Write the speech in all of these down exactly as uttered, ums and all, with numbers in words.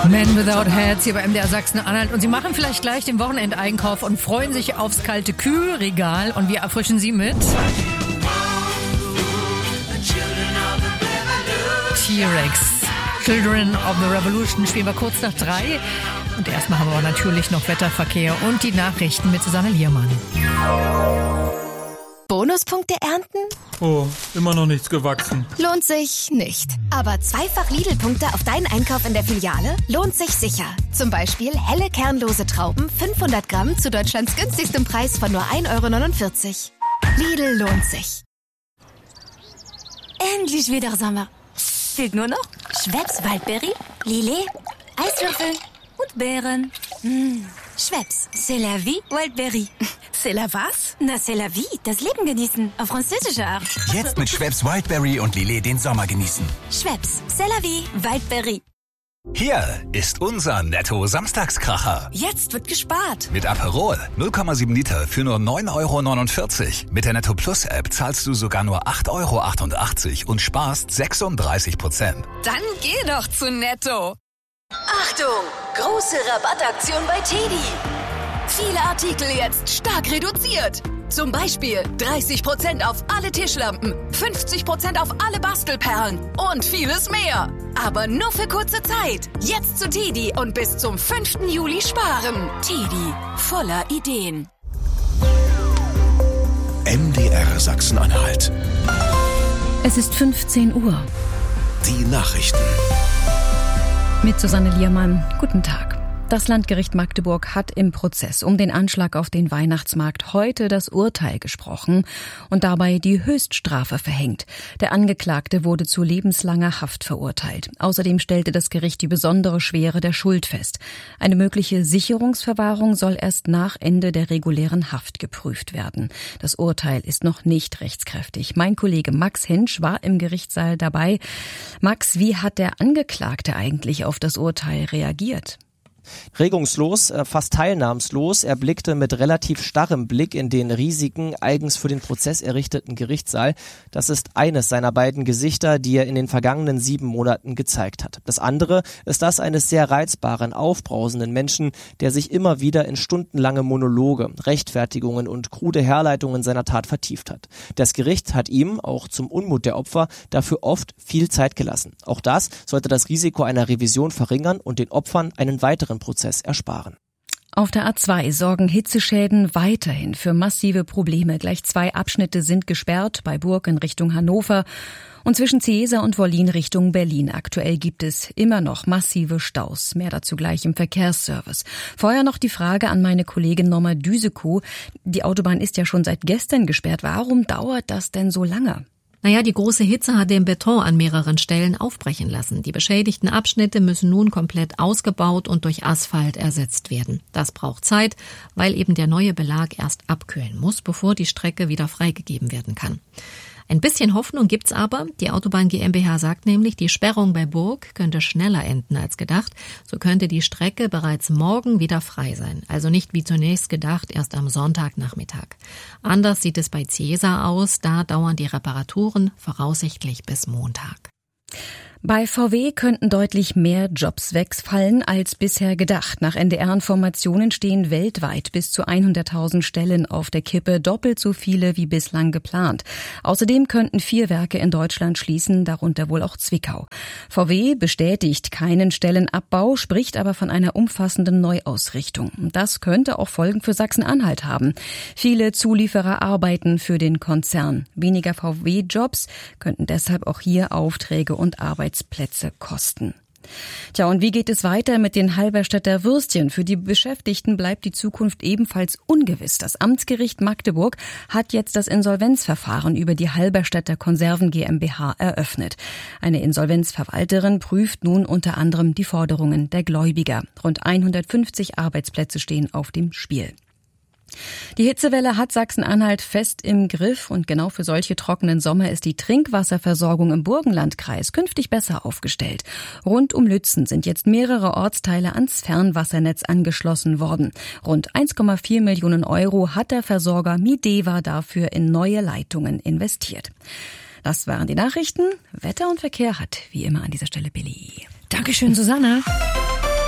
Men Without Hats hier bei M D R Sachsen-Anhalt. Und Sie machen vielleicht gleich den Wochenendeinkauf und freuen sich aufs kalte Kühlregal. Und wir erfrischen Sie mit T-Rex. Children of the Revolution spielen wir kurz nach drei. Und erstmal haben wir natürlich noch Wetterverkehr und die Nachrichten mit Susanne Liermann. Bonuspunkte ernten? Oh, immer noch nichts gewachsen. Lohnt sich nicht. Aber zweifach Lidl-Punkte auf deinen Einkauf in der Filiale lohnt sich sicher. Zum Beispiel helle kernlose Trauben, fünfhundert Gramm zu Deutschlands günstigstem Preis von nur ein Euro neunundvierzig. Lidl lohnt sich. Endlich wieder Sommer. Fehlt nur noch Schweppes Waldberry, Lillet, Eiswürfel und Beeren. Mmh. Schweppes, c'est la vie, Wildberry. C'est la was? Na, c'est la vie, das Leben genießen, auf französische Art. Jetzt mit Schweppes Wildberry und Lillet den Sommer genießen. Schweppes, c'est la vie, Wildberry. Hier ist unser Netto-Samstagskracher. Jetzt wird gespart. Mit Aperol null Komma sieben Liter für nur neun Euro neunundvierzig. Mit der Netto Plus App zahlst du sogar nur acht Euro achtundachtzig und sparst sechsunddreißig Prozent. Dann geh doch zu Netto. Achtung! Große Rabattaktion bei Teddy. Viele Artikel jetzt stark reduziert. Zum Beispiel dreißig Prozent auf alle Tischlampen, fünfzig Prozent auf alle Bastelperlen und vieles mehr. Aber nur für kurze Zeit. Jetzt zu Teddy und bis zum fünften Juli sparen. Teddy, voller Ideen. M D R Sachsen-Anhalt. Es ist fünfzehn Uhr. Die Nachrichten. Mit Susanne Liermann. Guten Tag. Das Landgericht Magdeburg hat im Prozess um den Anschlag auf den Weihnachtsmarkt heute das Urteil gesprochen und dabei die Höchststrafe verhängt. Der Angeklagte wurde zu lebenslanger Haft verurteilt. Außerdem stellte das Gericht die besondere Schwere der Schuld fest. Eine mögliche Sicherungsverwahrung soll erst nach Ende der regulären Haft geprüft werden. Das Urteil ist noch nicht rechtskräftig. Mein Kollege Max Hensch war im Gerichtssaal dabei. Max, wie hat der Angeklagte eigentlich auf das Urteil reagiert? Regungslos, fast teilnahmslos. Er blickte mit relativ starrem Blick in den riesigen, eigens für den Prozess errichteten Gerichtssaal. Das ist eines seiner beiden Gesichter, die er in den vergangenen sieben Monaten gezeigt hat. Das andere ist das eines sehr reizbaren, aufbrausenden Menschen, der sich immer wieder in stundenlange Monologe, Rechtfertigungen und krude Herleitungen seiner Tat vertieft hat. Das Gericht hat ihm, auch zum Unmut der Opfer, dafür oft viel Zeit gelassen. Auch das sollte das Risiko einer Revision verringern und den Opfern einen weiteren Prozess ersparen. Auf der A zwei sorgen Hitzeschäden weiterhin für massive Probleme. Gleich zwei Abschnitte sind gesperrt, bei Burg in Richtung Hannover und zwischen Ciesa und Wollin Richtung Berlin. Aktuell gibt es immer noch massive Staus. Mehr dazu gleich im Verkehrsservice. Vorher noch die Frage an meine Kollegin Norma Düsekow. Die Autobahn ist ja schon seit gestern gesperrt. Warum dauert das denn so lange? Naja, die große Hitze hat den Beton an mehreren Stellen aufbrechen lassen. Die beschädigten Abschnitte müssen nun komplett ausgebaut und durch Asphalt ersetzt werden. Das braucht Zeit, weil eben der neue Belag erst abkühlen muss, bevor die Strecke wieder freigegeben werden kann. Ein bisschen Hoffnung gibt's aber. Die Autobahn GmbH sagt nämlich, die Sperrung bei Burg könnte schneller enden als gedacht. So könnte die Strecke bereits morgen wieder frei sein. Also nicht wie zunächst gedacht, erst am Sonntagnachmittag. Anders sieht es bei Ciesa aus. Da dauern die Reparaturen voraussichtlich bis Montag. Bei V W könnten deutlich mehr Jobs wegfallen als bisher gedacht. Nach N D R-Informationen stehen weltweit bis zu hunderttausend Stellen auf der Kippe, doppelt so viele wie bislang geplant. Außerdem könnten vier Werke in Deutschland schließen, darunter wohl auch Zwickau. V W bestätigt keinen Stellenabbau, spricht aber von einer umfassenden Neuausrichtung. Das könnte auch Folgen für Sachsen-Anhalt haben. Viele Zulieferer arbeiten für den Konzern. Weniger V W-Jobs könnten deshalb auch hier Aufträge und Arbeitsplätze kosten. Tja, und wie geht es weiter mit den Halberstädter Würstchen? Für die Beschäftigten bleibt die Zukunft ebenfalls ungewiss. Das Amtsgericht Magdeburg hat jetzt das Insolvenzverfahren über die Halberstädter Konserven GmbH eröffnet. Eine Insolvenzverwalterin prüft nun unter anderem die Forderungen der Gläubiger. Rund hundertfünfzig Arbeitsplätze stehen auf dem Spiel. Die Hitzewelle hat Sachsen-Anhalt fest im Griff und genau für solche trockenen Sommer ist die Trinkwasserversorgung im Burgenlandkreis künftig besser aufgestellt. Rund um Lützen sind jetzt mehrere Ortsteile ans Fernwassernetz angeschlossen worden. Rund eins Komma vier Millionen Euro hat der Versorger Mideva dafür in neue Leitungen investiert. Das waren die Nachrichten. Wetter und Verkehr hat wie immer an dieser Stelle Billy. Dankeschön, Susanne.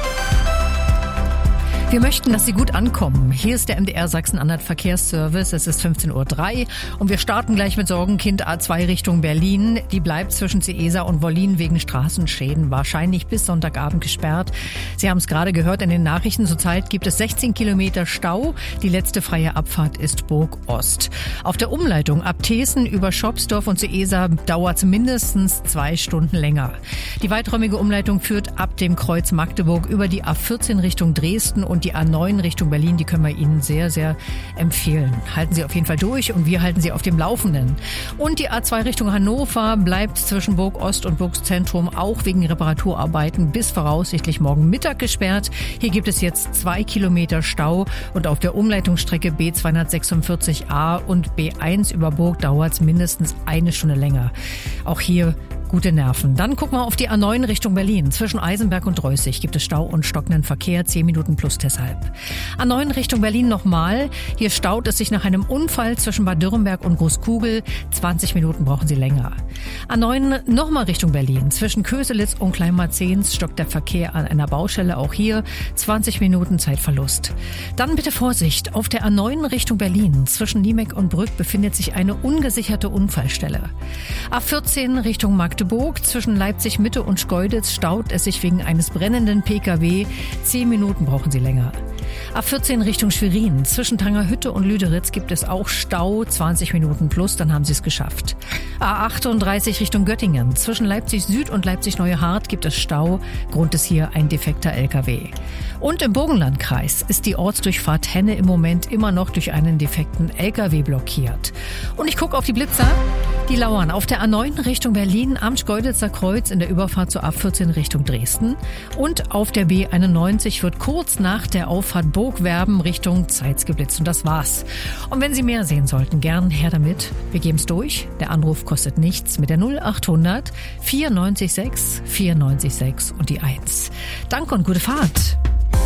Wir möchten, dass Sie gut ankommen. Hier ist der M D R Sachsen-Anhalt Verkehrsservice. Es ist fünfzehn Uhr drei und wir starten gleich mit Sorgenkind A zwei Richtung Berlin. Die bleibt zwischen Seesa und Wollin wegen Straßenschäden wahrscheinlich bis Sonntagabend gesperrt. Sie haben es gerade gehört in den Nachrichten. Zurzeit gibt es sechzehn Kilometer Stau. Die letzte freie Abfahrt ist Burg Ost. Auf der Umleitung ab Thesen über Schopsdorf und Seesa dauert es mindestens zwei Stunden länger. Die weiträumige Umleitung führt ab dem Kreuz Magdeburg über die A vierzehn Richtung Dresden und die A neun Richtung Berlin. Die können wir Ihnen sehr, sehr empfehlen. Halten Sie auf jeden Fall durch und wir halten Sie auf dem Laufenden. Und die A zwei Richtung Hannover bleibt zwischen Burg Ost und Burgzentrum auch wegen Reparaturarbeiten bis voraussichtlich morgen Mittag gesperrt. Hier gibt es jetzt zwei Kilometer Stau und auf der Umleitungsstrecke B zweihundertsechsundvierzig A und B eins über Burg dauert es mindestens eine Stunde länger. Auch hier gute Nerven. Dann gucken wir auf die A neun Richtung Berlin. Zwischen Eisenberg und Reußig gibt es Stau und stockenden Verkehr, zehn Minuten plus deshalb. A neun Richtung Berlin nochmal. Hier staut es sich nach einem Unfall zwischen Bad Dürrenberg und Großkugel. zwanzig Minuten brauchen Sie länger. A neun nochmal Richtung Berlin. Zwischen Köselitz und Kleinmarzens stockt der Verkehr an einer Baustelle. Auch hier zwanzig Minuten Zeitverlust. Dann bitte Vorsicht. Auf der A neun Richtung Berlin. Zwischen Niemek und Brück befindet sich eine ungesicherte Unfallstelle. A vierzehn Richtung Magdeburg. Zwischen Leipzig Mitte und Schkeuditz staut es sich wegen eines brennenden P K W. Zehn Minuten brauchen Sie länger. A vierzehn Richtung Schwerin. Zwischen Tangerhütte und Lüderitz gibt es auch Stau. zwanzig Minuten plus, dann haben Sie es geschafft. A achtunddreißig Richtung Göttingen. Zwischen Leipzig Süd und Leipzig Neue Hart gibt es Stau. Grund ist hier ein defekter L K W. Und im Burgenlandkreis ist die Ortsdurchfahrt Henne im Moment immer noch durch einen defekten L K W blockiert. Und ich gucke auf die Blitzer. Die lauern auf der A neun Richtung Berlin am Schkeuditzer Kreuz in der Überfahrt zur A vierzehn Richtung Dresden. Und auf der B einundneunzig wird kurz nach der Auffahrt Burgwerben Richtung Zeitz geblitzt. Und das war's. Und wenn Sie mehr sehen sollten, gern her damit. Wir geben's durch. Der Anruf kostet nichts mit der null achthundert vierundneunzig sechs vierundneunzig sechs und die eins. Danke und gute Fahrt.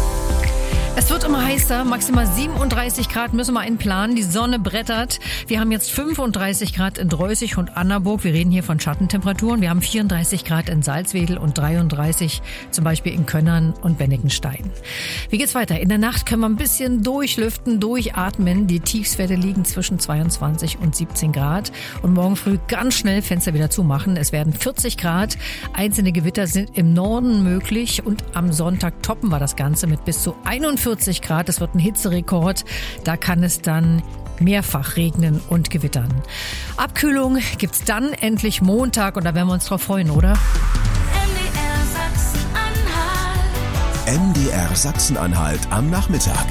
Es wird immer heißer, maximal siebenunddreißig Grad müssen wir einplanen. Die Sonne brettert. Wir haben jetzt fünfunddreißig Grad in Dreußig und Annaburg. Wir reden hier von Schattentemperaturen. Wir haben vierunddreißig Grad in Salzwedel und dreiunddreißig zum Beispiel in Könnern und Bennekenstein. Wie geht's weiter? In der Nacht können wir ein bisschen durchlüften, durchatmen. Die Tiefstwerte liegen zwischen zweiundzwanzig und siebzehn Grad. Und morgen früh ganz schnell Fenster wieder zumachen. Es werden vierzig Grad. Einzelne Gewitter sind im Norden möglich. Und am Sonntag toppen wir das Ganze mit bis zu einundvierzig Grad. Es wird ein Hitzerekord. Da kann es dann mehrfach regnen und gewittern. Abkühlung gibt's dann endlich Montag und da werden wir uns drauf freuen, oder? M D R Sachsen-Anhalt. M D R Sachsen-Anhalt am Nachmittag.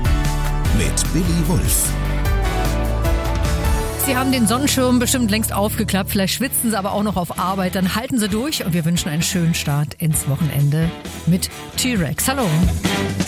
Mit Billy Wulff. Sie haben den Sonnenschirm bestimmt längst aufgeklappt. Vielleicht schwitzen Sie aber auch noch auf Arbeit. Dann halten Sie durch und wir wünschen einen schönen Start ins Wochenende mit T-Rex. Hallo.